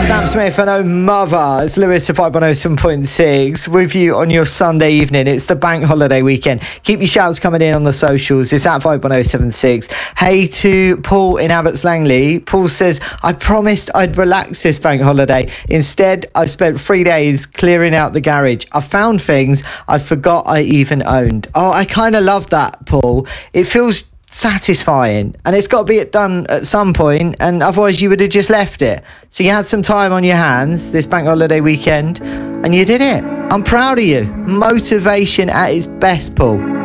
Sam Smith and Oh Mother. It's Lewis to 517.6 with you on your Sunday evening. It's the bank holiday weekend. Keep your shouts coming in on the socials. It's at 51076. Hey to Paul in Abbots Langley. Paul says, I promised I'd relax this bank holiday. Instead, I've spent 3 days clearing out the garage. I found things I forgot I even owned. Oh, I kind of love that, Paul. It feels satisfying, and it's got to be done at some point, and otherwise you would have just left it. So you had some time on your hands this bank holiday weekend and you did it. I'm proud of you. Motivation at its best, Paul.